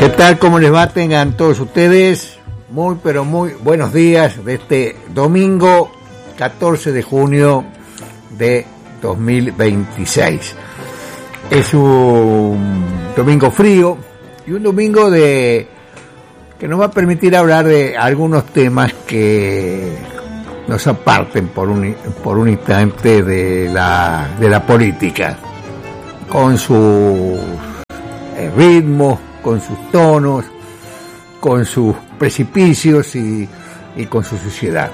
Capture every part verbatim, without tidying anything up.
¿Qué tal? ¿Cómo les va? Tengan todos ustedes muy pero muy buenos días de este domingo catorce de junio de dos mil veintiséis. Es un domingo frío y un domingo de que nos va a permitir hablar de algunos temas que nos aparten por un por un instante de la de la política, con sus ritmos, con sus tonos, con sus precipicios y, y con su suciedad.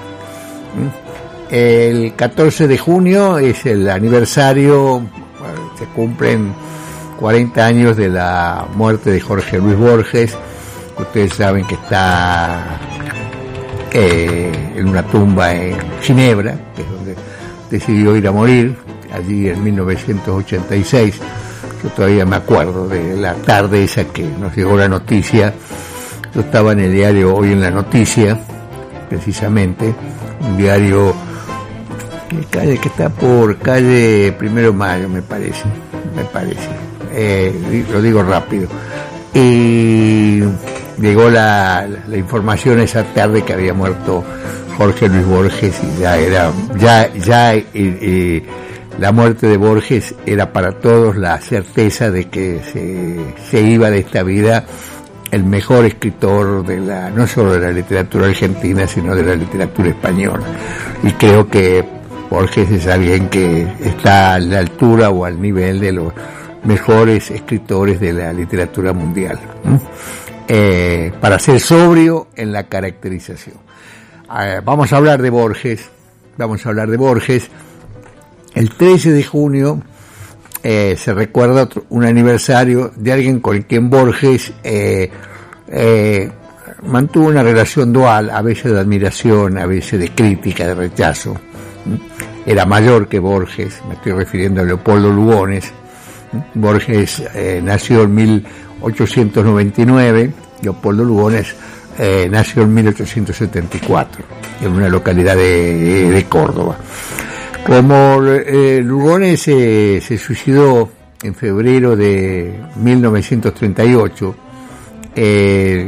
El catorce de junio es el aniversario, bueno, se cumplen cuarenta años de la muerte de Jorge Luis Borges. Ustedes saben que está eh, en una tumba en Ginebra, que es donde decidió ir a morir, allí en mil novecientos ochenta y seis. Yo todavía me acuerdo de la tarde esa que nos llegó la noticia. Yo estaba en el diario Hoy en la Noticia, precisamente, un diario que, calle, que está por calle Primero de Mayo, me parece, me parece, eh, lo digo rápido. Y llegó la, la información esa tarde que había muerto Jorge Luis Borges, y ya era, ya, ya, eh, eh, la muerte de Borges era para todos la certeza de que se, se iba de esta vida el mejor escritor de la, no solo de la literatura argentina, sino de la literatura española. Y creo que Borges es alguien que está a la altura o al nivel de los mejores escritores de la literatura mundial. ¿Mm? Eh, para ser sobrio en la caracterización. Eh, vamos a hablar de Borges, vamos a hablar de Borges. El trece de junio eh, se recuerda otro, un aniversario de alguien con quien Borges eh, eh, mantuvo una relación dual, a veces de admiración, a veces de crítica, de rechazo. Era mayor que Borges, me estoy refiriendo a Leopoldo Lugones. Borges eh, nació en mil ochocientos noventa y nueve, Leopoldo Lugones eh, nació en mil ochocientos setenta y cuatro, en una localidad de, de Córdoba. Como eh, Lugones eh, se suicidó en febrero de mil novecientos treinta y ocho, eh,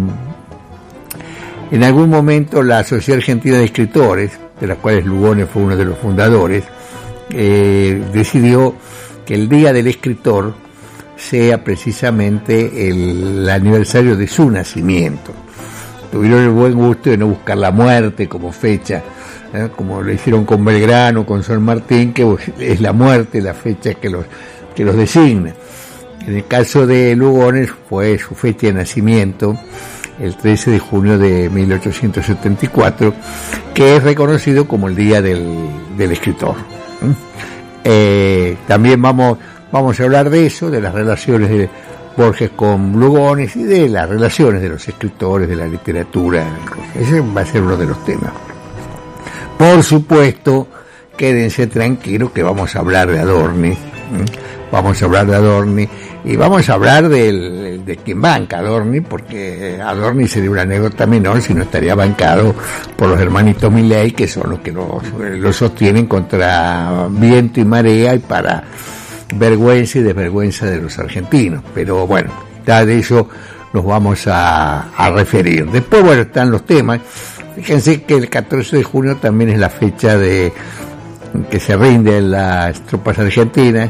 en algún momento la Sociedad Argentina de Escritores, de la cual Lugones fue uno de los fundadores, eh, decidió que el Día del Escritor sea precisamente el, el aniversario de su nacimiento. Tuvieron el buen gusto de no buscar la muerte como fecha, ¿eh? como lo hicieron con Belgrano, con San Martín, que es la muerte la fecha que los, que los designa. En el caso de Lugones fue su fecha de nacimiento, el trece de junio de mil ochocientos setenta y cuatro, que es reconocido como el Día del, del Escritor. ¿Mm? Eh, también vamos, vamos a hablar de eso, de las relaciones de Borges con Lugones y de las relaciones de los escritores, de la literatura. Ese va a ser uno de los temas. Por supuesto, quédense tranquilos que vamos a hablar de Adorni. ¿eh? Vamos a hablar de Adorni y vamos a hablar del, de quien banca Adorni, porque Adorni sería una anécdota menor si no estaría bancado por los hermanitos Milei, que son los que lo, lo sostienen contra viento y marea y para vergüenza y desvergüenza de los argentinos. Pero bueno, ya de eso nos vamos a, a referir. Después, bueno, están los temas. Fíjense que el catorce de junio también es la fecha de que se rinden las tropas argentinas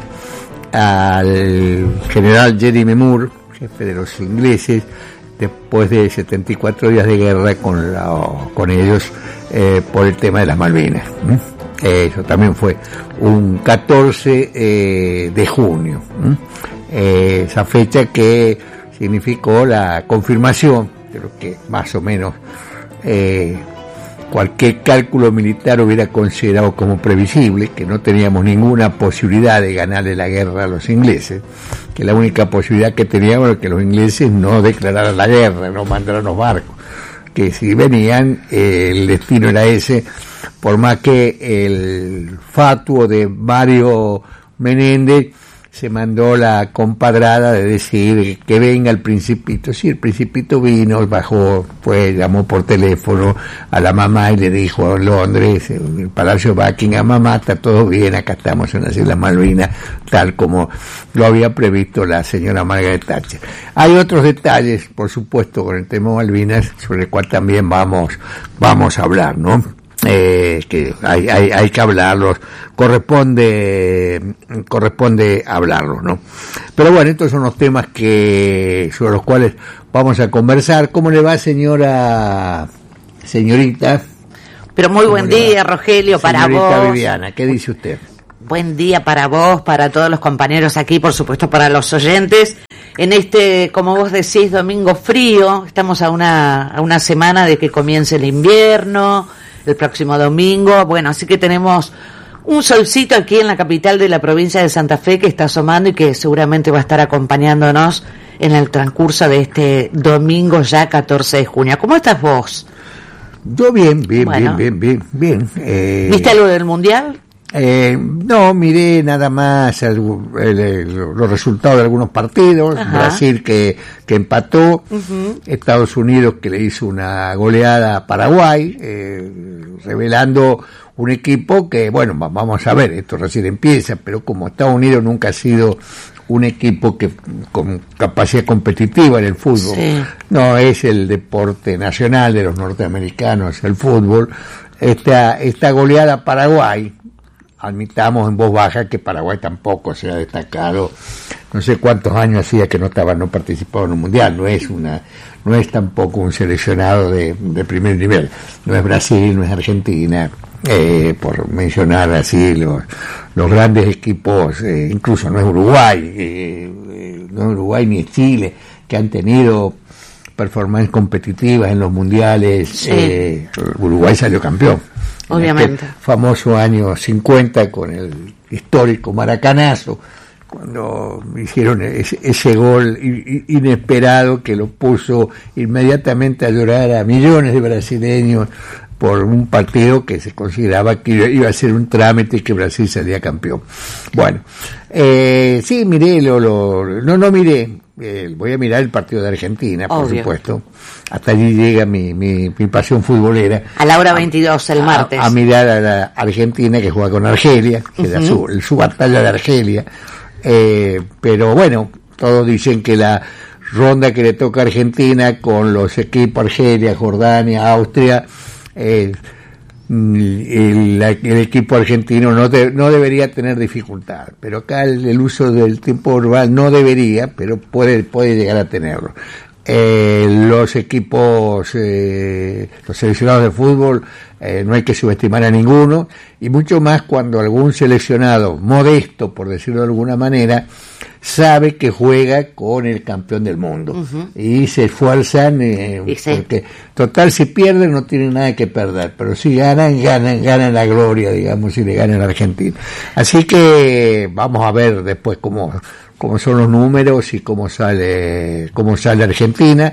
al general Jeremy Moore, jefe de los ingleses, después de setenta y cuatro días de guerra con, la, con ellos eh, por el tema de las Malvinas. ¿eh? Eso también fue un catorce eh, de junio. ¿eh? Esa fecha que significó la confirmación de lo que más o menos eh, cualquier cálculo militar hubiera considerado como previsible, que no teníamos ninguna posibilidad de ganarle la guerra a los ingleses, que la única posibilidad que teníamos era que los ingleses no declararan la guerra, no mandaran los barcos, que si venían eh, el destino era ese, por más que el fatuo de Mario Menéndez se mandó la compadrada de decir que venga el Principito. Sí, el Principito vino, bajó, fue, llamó por teléfono a la mamá y le dijo en Londres, en el Palacio Buckingham, mamá, está todo bien, acá estamos en las Islas Malvinas, tal como lo había previsto la señora Margaret Thatcher. Hay otros detalles, por supuesto, con el tema Malvinas, sobre el cual también vamos, vamos a hablar, ¿no? Eh, que hay, hay, hay que hablarlos, corresponde, corresponde hablarlos, ¿no? Pero bueno, estos son los temas que, sobre los cuales vamos a conversar. ¿Cómo le va, señora, señorita? Pero muy buen día, Rogelio, para vos. Señorita Viviana, ¿qué dice usted? Buen día para vos, para todos los compañeros aquí, por supuesto para los oyentes. En este, como vos decís, domingo frío, estamos a una, a una semana de que comience el invierno, el próximo domingo, bueno, así que tenemos un solcito aquí en la capital de la provincia de Santa Fe que está asomando y que seguramente va a estar acompañándonos en el transcurso de este domingo ya catorce de junio. ¿Cómo estás vos? Yo bien, bien, bueno. bien, bien, bien, bien. Eh, ¿Viste algo del Mundial? Eh, no, miré nada más el, el, el, los resultados de algunos partidos. Ajá. Brasil que, que empató, uh-huh. Estados Unidos que le hizo una goleada a Paraguay, eh, revelando un equipo que, bueno, vamos a ver, esto recién empieza, pero como Estados Unidos nunca ha sido un equipo que con capacidad competitiva en el fútbol, sí. No es el deporte nacional de los norteamericanos, el fútbol. Esta, esta goleada a Paraguay, admitamos en voz baja que Paraguay tampoco se ha destacado, no sé cuántos años hacía que no estaba, no participaba en un mundial, no es una, no es tampoco un seleccionado de, de primer nivel, no es Brasil, no es Argentina, eh, por mencionar así los, los grandes equipos, eh, incluso no es Uruguay, eh, eh, no es Uruguay ni es Chile, que han tenido performances competitivas en los mundiales, sí. eh, Uruguay salió campeón. Obviamente. Este famoso año cincuenta con el histórico maracanazo, cuando hicieron ese, ese gol inesperado que lo puso inmediatamente a llorar a millones de brasileños por un partido que se consideraba que iba a ser un trámite y que Brasil salía campeón. Bueno, eh, sí, miré, lo, lo, no, no miré, eh, voy a mirar el partido de Argentina, por Obvio. supuesto. Hasta allí llega mi, mi, mi pasión futbolera. A la hora veintidós, el martes. A, a mirar a la Argentina que juega con Argelia, que uh-huh. era su, su batalla de Argelia. Eh, pero bueno, todos dicen que la ronda que le toca a Argentina con los equipos Argelia, Jordania, Austria, eh, el, el equipo argentino no, de, no debería tener dificultad, pero acá el, el uso del tiempo verbal no debería, pero puede, puede llegar a tenerlo. Eh, los equipos, eh, los seleccionados de fútbol, eh, no hay que subestimar a ninguno, y mucho más cuando algún seleccionado modesto, por decirlo de alguna manera, sabe que juega con el campeón del mundo, uh-huh. y se esfuerzan, eh, y sí. porque total si pierden no tienen nada que perder, pero si ganan, ganan, ganan la gloria, digamos, si le ganan a Argentina. Así que vamos a ver después cómo cómo son los números y cómo sale cómo sale Argentina.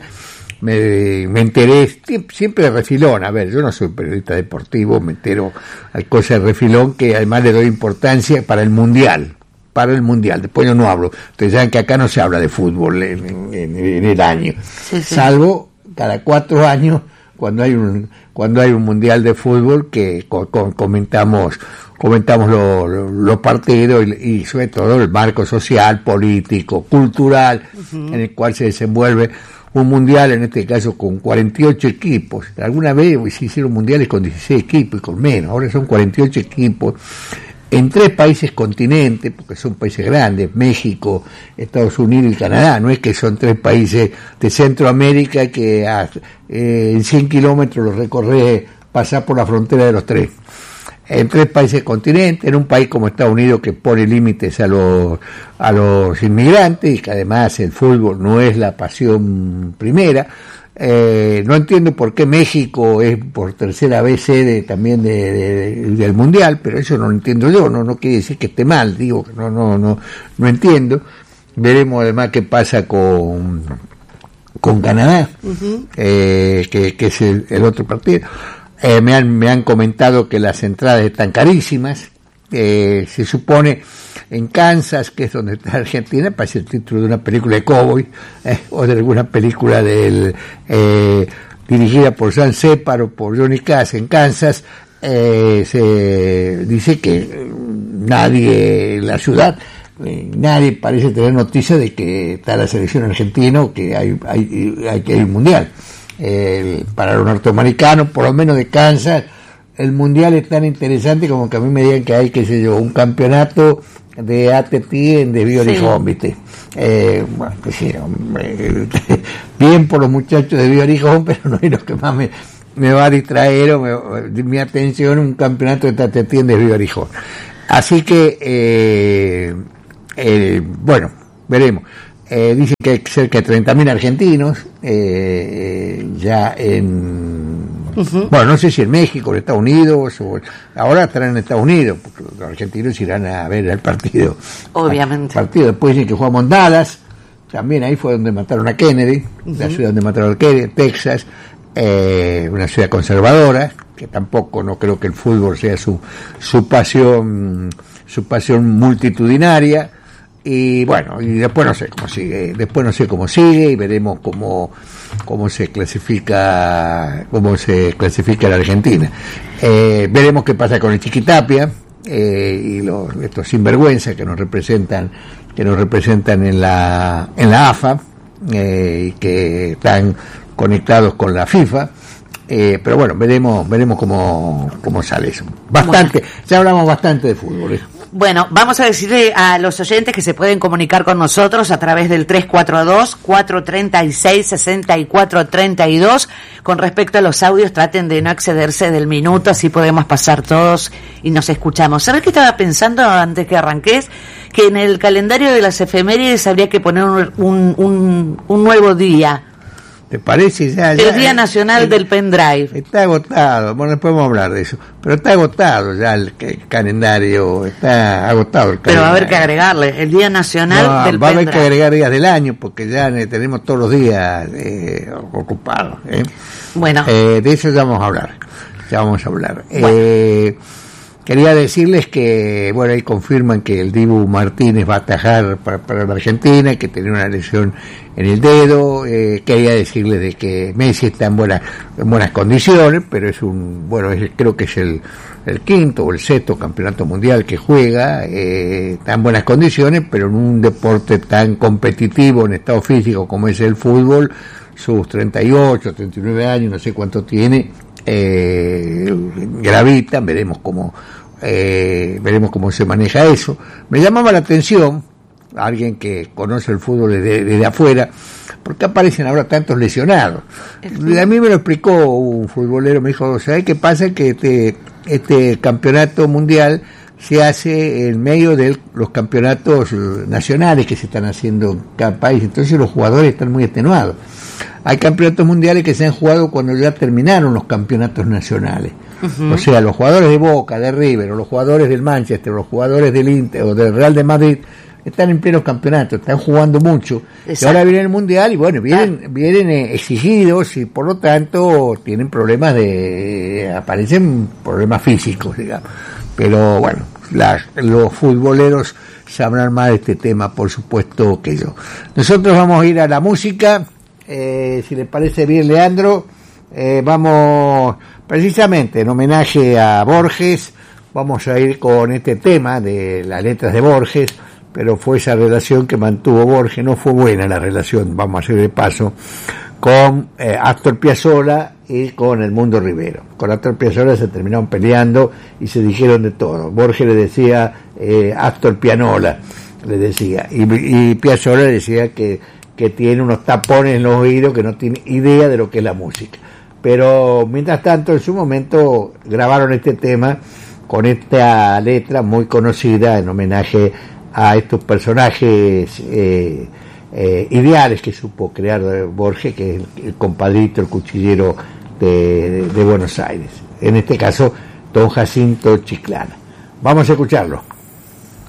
Me, me enteré siempre de refilón, a ver, yo no soy periodista deportivo, me entero, hay cosas de refilón que además le doy importancia para el mundial, para el mundial, después yo no hablo, ustedes saben que acá no se habla de fútbol en, en, en el año, sí, sí. salvo cada cuatro años cuando hay un cuando hay un mundial de fútbol que co- co- comentamos comentamos los lo, lo partidos y, y sobre todo el marco social, político, cultural, uh-huh. en el cual se desenvuelve un mundial, en este caso con cuarenta y ocho equipos. Alguna vez se hicieron mundiales con dieciséis equipos y con menos, ahora son cuarenta y ocho equipos en tres países continentes, porque son países grandes, México, Estados Unidos y Canadá, no es que son tres países de Centroamérica que a, eh, en cien kilómetros los recorre, pasar por la frontera de los tres. En tres países continentes, en un país como Estados Unidos que pone límites a los a los inmigrantes y que además el fútbol no es la pasión primera. Eh, no entiendo por qué México es por tercera vez sede también de, de, de, del mundial, pero eso no lo entiendo yo, no no quiere decir que esté mal, digo que no no no no entiendo. Veremos además qué pasa con con Canadá, uh-huh. eh, que, que es el, el otro partido. Eh, me han me han comentado que las entradas están carísimas, eh, se supone en Kansas, que es donde está Argentina, parece el título de una película de cowboy, eh, o de alguna película del eh, dirigida por Sam Shepard o por Johnny Cash en Kansas. Eh, se dice que nadie en la ciudad, eh, nadie parece tener noticia de que está la selección argentina o que hay, hay, hay que hay un mundial. Eh, para los norteamericanos, por lo menos de Kansas, el mundial es tan interesante como que a mí me digan que hay, qué sé yo, un campeonato de A T P en de Biorijón, sí. ¿Viste? Eh, bueno, que sí, hombre, bien por los muchachos de Biorijón, pero no es lo que más me me va a distraer o me, mi atención un campeonato de tatetí de Biorijón. Así que, eh, eh, bueno, veremos. Eh, dice que hay cerca de treinta mil argentinos, eh, ya en, uh-huh. bueno, no sé si en México, en Estados Unidos, o ahora estarán en Estados Unidos, porque los argentinos irán a ver el partido. Obviamente. El partido, después dicen que jugamos en Dallas, también ahí fue donde mataron a Kennedy, uh-huh. la ciudad donde mataron a Kennedy, Texas. Eh, una ciudad conservadora, que tampoco no creo que el fútbol sea su su pasión su pasión multitudinaria, y bueno, y después no sé cómo sigue, después no sé cómo sigue y veremos cómo cómo se clasifica cómo se clasifica la Argentina. Eh, veremos qué pasa con el Chiquitapia eh, y los estos sinvergüenzas que nos representan que nos representan en la en la A F A eh, y que están conectados con la FIFA, eh, pero bueno, veremos veremos cómo cómo sale eso. Bastante, bueno. Ya hablamos bastante de fútbol. ¿eh? Bueno, vamos a decirle a los oyentes que se pueden comunicar con nosotros a través del tres cuatro dos, cuatro tres seis, seis cuatro tres dos. Con respecto a los audios, traten de no excederse del minuto, así podemos pasar todos y nos escuchamos. ¿Sabes qué estaba pensando antes que arranques? Que en el calendario de las efemérides habría que poner un, un, un, un nuevo día. ¿Te parece? Ya, ya, el Día Nacional el, del Pendrive. Está agotado, bueno, después podemos hablar de eso, pero está agotado ya el, el calendario, está agotado el calendario. Pero va a haber que agregarle, el Día Nacional no, del Pendrive. Va a haber que agregar días del año, porque ya tenemos todos los días eh, ocupados. ¿eh? Bueno. Eh, de eso ya vamos a hablar, ya vamos a hablar. Bueno. Eh, Quería decirles que, bueno, ahí confirman que el Dibu Martínez va a atajar para, para la Argentina, que tenía una lesión en el dedo. Eh, quería decirles de que Messi está en buenas, en buenas condiciones, pero es un, bueno, es, creo que es el, el quinto o el sexto campeonato mundial que juega, eh, está en buenas condiciones, pero en un deporte tan competitivo en estado físico como es el fútbol, sus treinta y ocho, treinta y nueve años, no sé cuánto tiene, eh, gravitan, veremos cómo eh, veremos cómo se maneja eso. Me llamaba la atención alguien que conoce el fútbol desde, desde afuera, ¿por qué aparecen ahora tantos lesionados? A mí me lo explicó un futbolero, me dijo, ¿sabes qué pasa? Que este, este campeonato mundial se hace en medio de los campeonatos nacionales que se están haciendo en cada país, entonces los jugadores están muy atenuados. Hay campeonatos mundiales que se han jugado cuando ya terminaron los campeonatos nacionales. Uh-huh. O sea, los jugadores de Boca, de River, o los jugadores del Manchester, o los jugadores del Inter, o del Real de Madrid, están en plenos campeonatos, están jugando mucho. Exacto. Y ahora viene el Mundial y bueno, vienen, ah. vienen exigidos y por lo tanto tienen problemas de, aparecen problemas físicos, digamos. Pero bueno, la, los futboleros sabrán más de este tema, por supuesto, que yo. Nosotros vamos a ir a la música, eh, si les parece bien, Leandro, eh, vamos precisamente en homenaje a Borges, vamos a ir con este tema de las letras de Borges, pero fue esa relación que mantuvo Borges, no fue buena la relación, vamos a hacer de paso, con eh, Astor Piazzolla y con el Mundo Rivero. Con Astor Piazzolla se terminaron peleando y se dijeron de todo. Borges le decía eh, Astor Pianola, le decía, y, y Piazzolla le decía que, que tiene unos tapones en los oídos, que no tiene idea de lo que es la música. Pero mientras tanto, en su momento, grabaron este tema con esta letra muy conocida en homenaje a estos personajes eh, eh, ideales que supo crear Borges, que es el, el compadrito, el cuchillero de, de, de Buenos Aires. En este caso, don Jacinto Chiclana. Vamos a escucharlo.